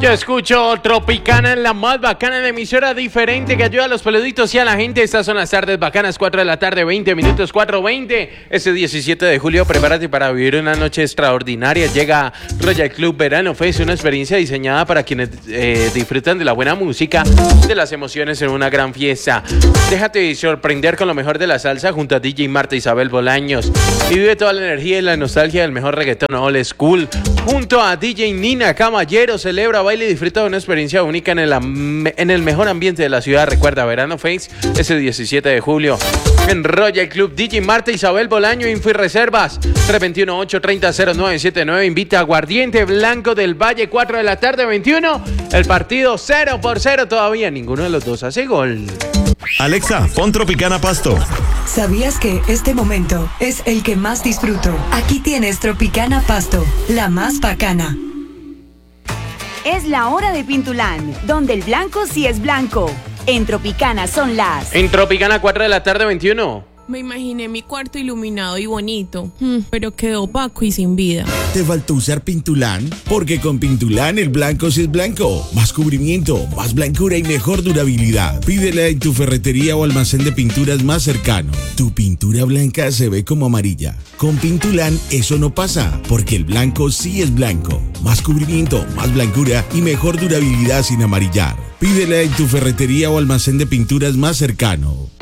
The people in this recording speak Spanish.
Yo escucho Tropicana, en la más bacana de emisora diferente que ayuda a los peluditos y a la gente. Estas son las tardes bacanas, 4 de la tarde, 20 minutos, 4:20. Este 17 de julio, prepárate para vivir una noche extraordinaria. Llega Royal Club Verano Fest, una experiencia diseñada para quienes disfrutan de la buena música, de las emociones en una gran fiesta. Déjate sorprender con lo mejor de la salsa junto a DJ Marta Isabel Bolaños. Y vive toda la energía y la nostalgia del mejor reggaetón old school. Junto a DJ Nina Caballero, celebra, baila y disfruta de una experiencia única en el mejor ambiente de la ciudad. Recuerda, Verano Fest, ese 17 de julio. En Royal Club, DJ Marta Isabel Bolaño, info y reservas 321-830-0979. Invita a Aguardiente Blanco del Valle, 4 de la tarde, 21. El partido 0-0 todavía. Ninguno de los dos hace gol. Alexa, pon Tropicana Pasto. ¿Sabías que este momento es el que más disfruto? Aquí tienes Tropicana Pasto, la más bacana. Es la hora de Pintulán, donde el blanco sí es blanco. En Tropicana son las... En Tropicana, 4 de la tarde, 21. Me imaginé mi cuarto iluminado y bonito, pero quedó opaco y sin vida. ¿Te faltó usar Pintulán? Porque con Pintulán el blanco sí es blanco. Más cubrimiento, más blancura y mejor durabilidad. Pídela en tu ferretería o almacén de pinturas más cercano. Tu pintura blanca se ve como amarilla. Con Pintulán eso no pasa, porque el blanco sí es blanco. Más cubrimiento, más blancura y mejor durabilidad sin amarillar. Pídela en tu ferretería o almacén de pinturas más cercano.